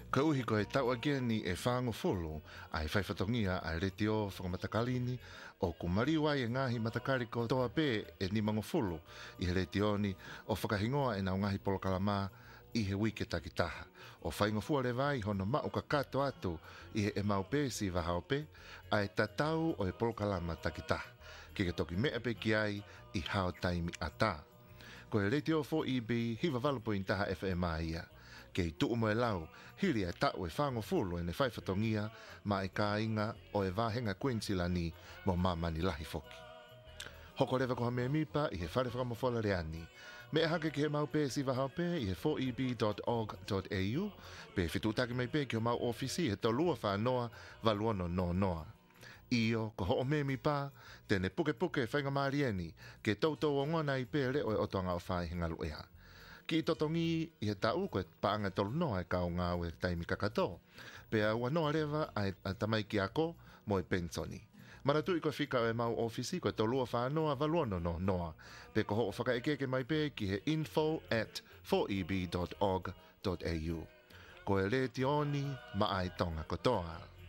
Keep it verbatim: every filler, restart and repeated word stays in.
Ka uhi ko e tau agia ni e whango folo ai whaifatongia ai reti o whakamatakalini o kumariwa e ngahi matakari ko toa pē e ni mango folo i he reti o ni o whakahingoa e nau ngahi polokalama i he wike takitaha. O whaingo fua le vai hono mau ka kato atu i he e mau pē si wahao pē ai tatau o e polokalama takitaha. Ki ke toki mea pē ki ai i hao taimi ata. Ko e reti o fo i bi hiva valapo in taha F M I ia. Kei tuu mo e lau, hiri e tau e whango fulu e ne whaifatongia ma e ka inga o e wahenga Queensilani mo mamani lahi foki. Hoko rewa koha mea mipa i he whare whakamofola reani. Me e hake ki he mau pē si wahao pē i he four e b dot org dot a u pe whitutaki mai pē ki o mau ofisi he tolua whanoa valuono no noa. Io, ko ho me mi pa, tene puke puke whainga marieni, ke tautou o ngona i pē reo e otoanga o whai hinga luea. Ki totongi i he tau koe paanga tolu noa e kao ngā ue taimi kakato. Pea ua noa rewa ai tamai ki ako mo e pensoni. Maratu i koe whika e mau ofisi koe tolua whanoa valuono no noa. Pe ko ho o whakaekeke mai pē ki he info at four e b dot org dot a u. Ko e re tioni ma ai tonga kotoa.